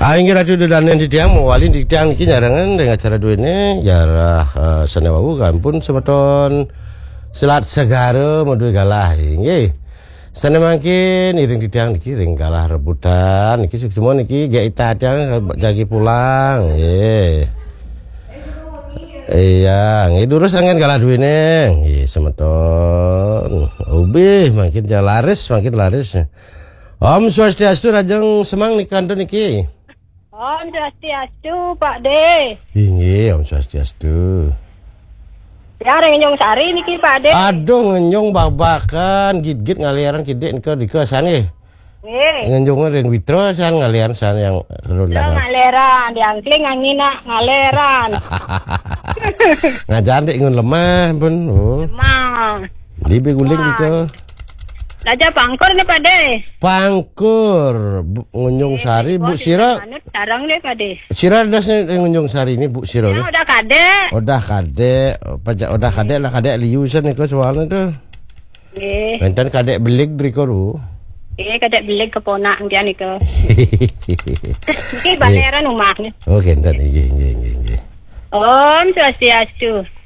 Inggih ratu danen di tiang mawali di tiang niki nyarangan dengan acara duene jarah sanewau kampun semeton selat segara modul galah inggih. Sane mangkin iring di tiang niki ring galah rebutan niki semua niki gak tiang jagi pulang nggih. Iya, nggih durus angen galah duene nggih semeton. Ubih makin laris makin laris. Om Swastiastu rajeng semang nikandun niki. Om Swastiastu, Pak De. Inggih, Om Swastiastu. Ya, ngenyong sari niki Pak De. Aduh, ngenyong babakan, git-git ngaliaran kidek niko dikesan nggih. Nggih. Ngenyong ring witro san ngaliaran san yang rundangan. Ngaleran, diangkling angina ngaleran. Ngajan dek ngun lemah pun. Oh. Emang. Libe guling niko. Raja Pangkur nih Pak De. Pangkur, ngenyong sari Bu Sira. Sarang nih Pak De. Sira dasnya ngenyong sari ini Bu Sira. Ya udah kadek. Udah kadek, pajak udah kadek lah kadek liusan niko soalnya tuh. Nggih. Enten kadek belik driko ru. Kadek beli keponak dia nih ke. Niki baleran rumahnya. Oh, enten nggih. Om Swastiastu.